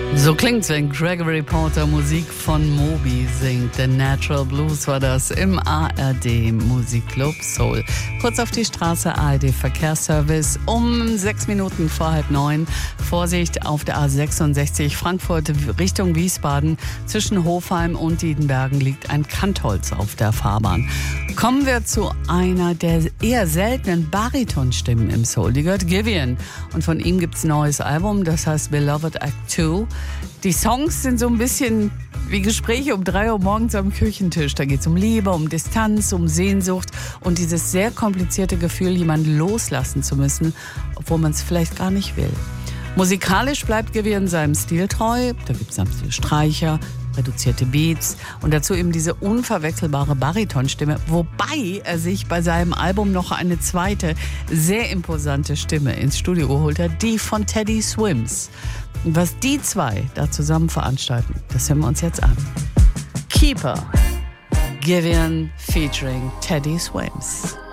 So klingt's, wenn Gregory Porter Musik von Moby singt. The Natural Blues war das im ARD Musikclub Soul. Kurz auf die Straße, ARD Verkehrsservice um 6 Minuten vor 8:30. Vorsicht auf der A66 Frankfurt Richtung Wiesbaden. Zwischen Hofheim und Diedenbergen liegt ein Kantholz auf der Fahrbahn. Kommen wir zu einer der eher seltenen Baritonstimmen im Soul. Die gehört Giveon. Und von ihm gibt's ein neues Album, das heißt Beloved Act 2. Die Songs sind so ein bisschen wie Gespräche um 3 Uhr morgens am Küchentisch. Da geht es um Liebe, um Distanz, um Sehnsucht und dieses sehr komplizierte Gefühl, jemanden loslassen zu müssen, obwohl man es vielleicht gar nicht will. Musikalisch bleibt Giveon seinem Stil treu. Da gibt es sanfte Streicher, reduzierte Beats und dazu eben diese unverwechselbare Baritonstimme, wobei er sich bei seinem Album noch eine zweite, sehr imposante Stimme ins Studio geholt hat, die von Teddy Swims. Und was die zwei da zusammen veranstalten, das hören wir uns jetzt an. Keeper, Giveon featuring Teddy Swims.